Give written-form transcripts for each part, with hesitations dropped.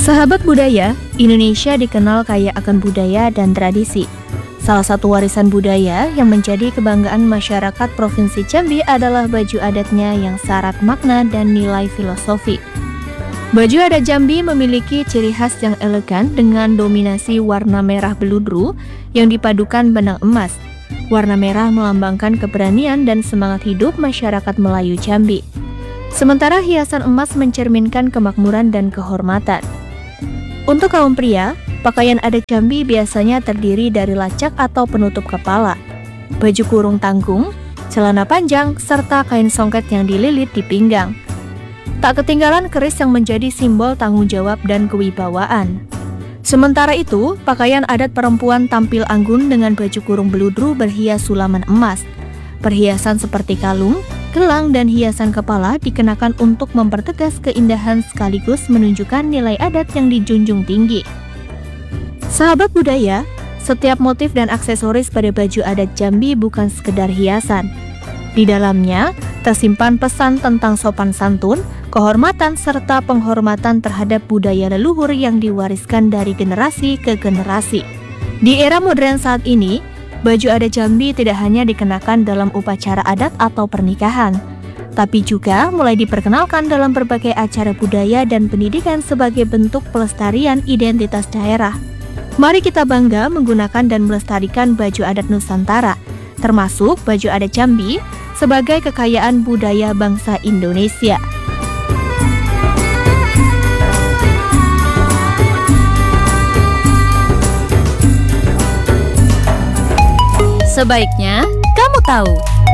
Sahabat budaya, Indonesia dikenal kaya akan budaya dan tradisi. Salah satu warisan budaya yang menjadi kebanggaan masyarakat Provinsi Jambi adalah baju adatnya yang syarat makna dan nilai filosofi. Baju adat Jambi memiliki ciri khas yang elegan dengan dominasi warna merah beludru yang dipadukan benang emas. Warna merah melambangkan keberanian dan semangat hidup masyarakat Melayu Jambi. Sementara hiasan emas mencerminkan kemakmuran dan kehormatan. Untuk kaum pria, pakaian adat Jambi biasanya terdiri dari lacak atau penutup kepala, baju kurung tanggung, celana panjang, serta kain songket yang dililit di pinggang. Tak ketinggalan keris yang menjadi simbol tanggung jawab dan kewibawaan. Sementara itu, pakaian adat perempuan tampil anggun dengan baju kurung beludru berhias sulaman emas. Perhiasan seperti kalung, gelang, dan hiasan kepala dikenakan untuk mempertegas keindahan sekaligus menunjukkan nilai adat yang dijunjung tinggi. Sahabat budaya, setiap motif dan aksesoris pada baju adat Jambi bukan sekedar hiasan. Di dalamnya tersimpan pesan tentang sopan santun, kehormatan, serta penghormatan terhadap budaya leluhur yang diwariskan dari generasi ke generasi. Di era modern saat ini, baju adat Jambi tidak hanya dikenakan dalam upacara adat atau pernikahan, tapi juga mulai diperkenalkan dalam berbagai acara budaya dan pendidikan sebagai bentuk pelestarian identitas daerah. Mari kita bangga menggunakan dan melestarikan baju adat Nusantara, termasuk baju adat Jambi, sebagai kekayaan budaya bangsa Indonesia. Sebaiknya kamu tahu.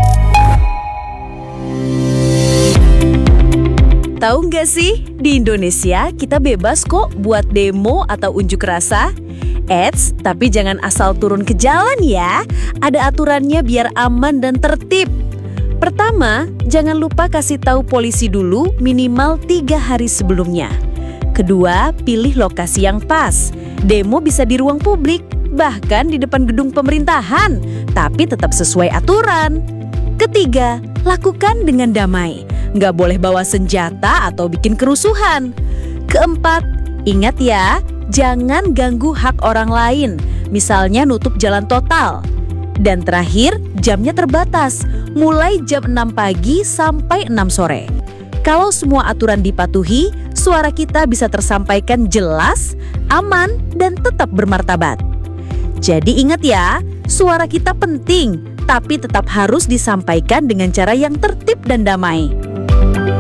Tahu nggak sih, di Indonesia kita bebas kok buat demo atau unjuk rasa. Tapi jangan asal turun ke jalan ya. Ada aturannya biar aman dan tertib. Pertama, jangan lupa kasih tahu polisi dulu minimal 3 hari sebelumnya. Kedua, pilih lokasi yang pas. Demo bisa di ruang publik, bahkan di depan gedung pemerintahan, tapi tetap sesuai aturan. Ketiga, lakukan dengan damai. Nggak boleh bawa senjata atau bikin kerusuhan. Keempat, ingat ya, jangan ganggu hak orang lain, misalnya nutup jalan total. Dan terakhir, jamnya terbatas, mulai jam 6 pagi sampai 6 sore. Kalau semua aturan dipatuhi, suara kita bisa tersampaikan jelas, aman, dan tetap bermartabat. Jadi ingat ya, suara kita penting, tapi tetap harus disampaikan dengan cara yang tertib dan damai.